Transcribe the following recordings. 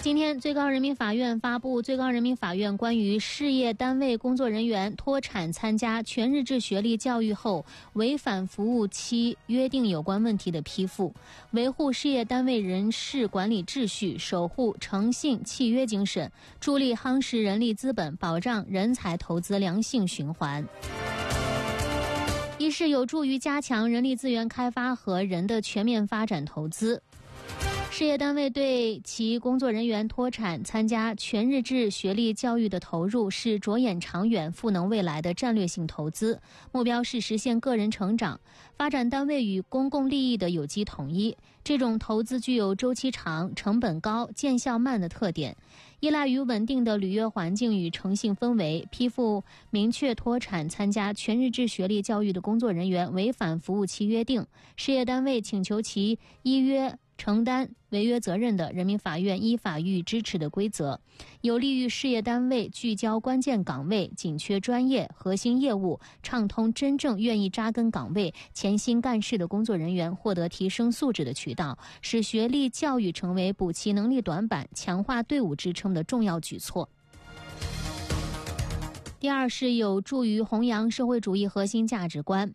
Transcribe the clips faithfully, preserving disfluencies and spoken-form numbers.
今天，最高人民法院发布《最高人民法院关于事业单位工作人员脱产参加全日制学历教育后违反服务期约定有关问题的批复》，维护事业单位人事管理秩序，守护诚信契约精神，助力夯实人力资本，保障人才投资良性循环。一是有助于加强人力资源开发和人的全面发展投资。事业单位对其工作人员脱产参加全日制学历教育的投入是着眼长远、赋能未来的战略性投资，目标是实现个人成长、发展单位与公共利益的有机统一。这种投资具有周期长、成本高、见效慢的特点，依赖于稳定的履约环境与诚信氛围。批复明确脱产参加全日制学历教育的工作人员违反服务期约定，事业单位请求其依约承担违约责任的，人民法院依法予以支持的规则，有利于事业单位聚焦关键岗位、紧缺专业、核心业务，畅通真正愿意扎根岗位、潜心干事的工作人员获得提升素质的渠道，使学历教育成为补齐能力短板、强化队伍支撑的重要举措。第二是有助于弘扬社会主义核心价值观。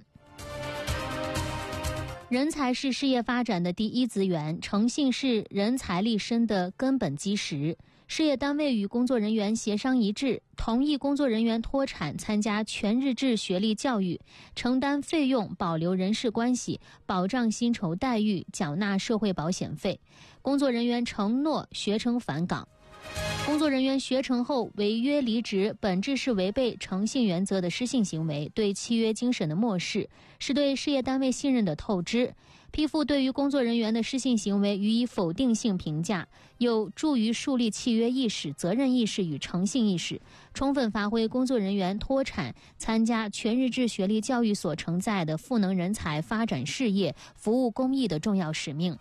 人才是事业发展的第一资源，诚信是人才立身的根本基石。事业单位与工作人员协商一致，同意工作人员脱产参加全日制学历教育，承担费用，保留人事关系，保障薪酬待遇，缴纳社会保险费。工作人员承诺学成返岗。工作人员学成后违约离职，本质是违背诚信原则的失信行为，对契约精神的漠视，是对事业单位信任的透支。批复对于工作人员的失信行为予以否定性评价，有助于树立契约意识、责任意识与诚信意识，充分发挥工作人员脱产参加全日制学历教育所承载的赋能人才、发展事业、服务公益的重要使命。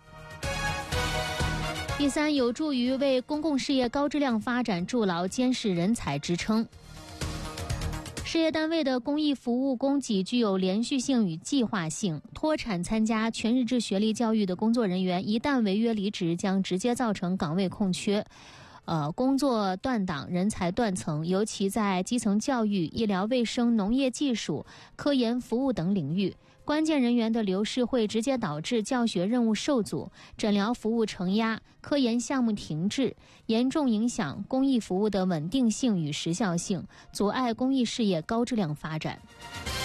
第三，有助于为公共事业高质量发展筑牢坚实人才支撑。事业单位的公益服务供给具有连续性与计划性，脱产参加全日制学历教育的工作人员一旦违约离职，将直接造成岗位空缺，呃，工作断档、人才断层，尤其在基层教育、医疗卫生、农业技术、科研服务等领域，关键人员的流失会直接导致教学任务受阻、诊疗服务承压、科研项目停滞，严重影响公益服务的稳定性与时效性，阻碍公益事业高质量发展。